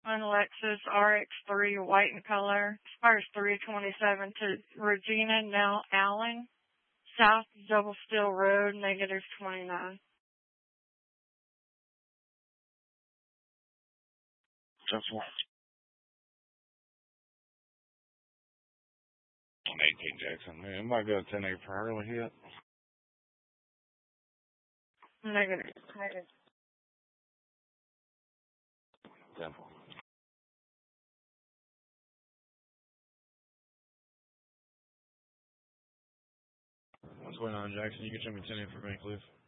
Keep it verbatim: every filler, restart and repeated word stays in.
on Lexus R X three, white in color. Expires three twenty-seven to Regina Nell Allen, South Double Steel Road, negative twenty-nine. Just one. eighteen Jackson. Man, it might be a ten eight for Hurley hit. Negative. Negative. Temple. What's going on, Jackson? You can show me ten eight for Van Cleef.